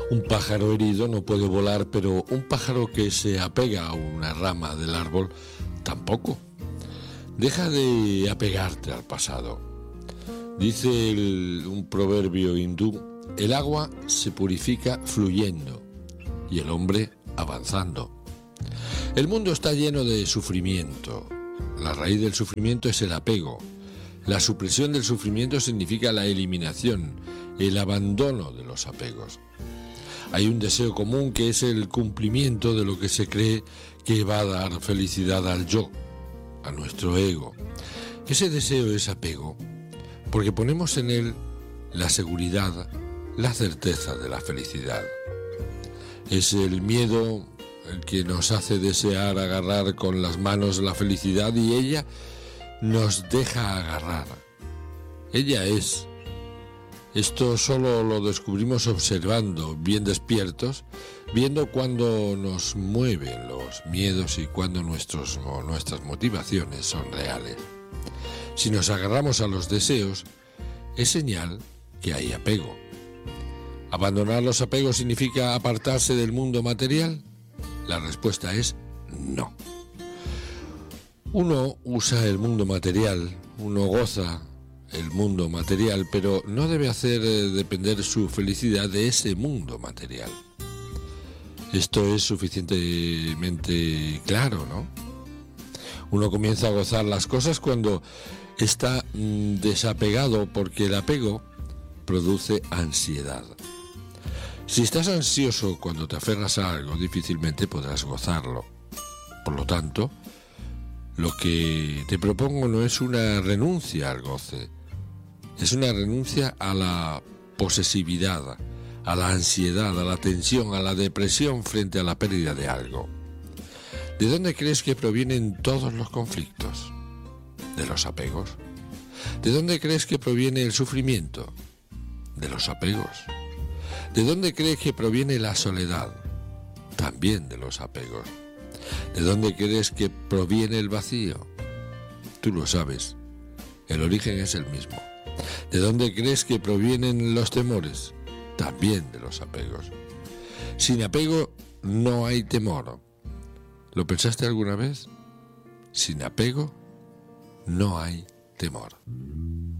Un pájaro herido no puede volar, pero un pájaro que se apega a una rama del árbol tampoco. Deja de apegarte al pasado. Dice un proverbio hindú: el agua se purifica fluyendo y el hombre avanzando. El mundo está lleno de sufrimiento. La raíz del sufrimiento es el apego. La supresión del sufrimiento significa la eliminación, el abandono de los apegos. Hay un deseo común que es el cumplimiento de lo que se cree que va a dar felicidad al yo, a nuestro ego. Ese deseo es apego, porque ponemos en él la seguridad, la certeza de la felicidad. Es el miedo el que nos hace desear agarrar con las manos la felicidad y ella nos deja agarrar. Ella es. Esto solo lo descubrimos observando, bien despiertos, viendo cuándo nos mueven los miedos y cuándo nuestras motivaciones son reales. Si nos agarramos a los deseos, es señal que hay apego. ¿Abandonar los apegos significa apartarse del mundo material? La respuesta es no. Uno usa el mundo material, uno goza el mundo material, pero no debe hacer depender su felicidad de ese mundo material. Esto es suficientemente claro, ¿no? Uno comienza a gozar las cosas cuando está desapegado, porque el apego produce ansiedad. Si estás ansioso cuando te aferras a algo, difícilmente podrás gozarlo. Por lo tanto, lo que te propongo no es una renuncia al goce, es una renuncia a la posesividad, a la ansiedad, a la tensión, a la depresión frente a la pérdida de algo. ¿De dónde crees que provienen todos los conflictos? ¿De los apegos? ¿De dónde crees que proviene el sufrimiento? ¿De los apegos? ¿De dónde crees que proviene la soledad? También de los apegos. ¿De dónde crees que proviene el vacío? Tú lo sabes, el origen es el mismo. ¿De dónde crees que provienen los temores? También de los apegos. Sin apego no hay temor. ¿Lo pensaste alguna vez? Sin apego no hay temor.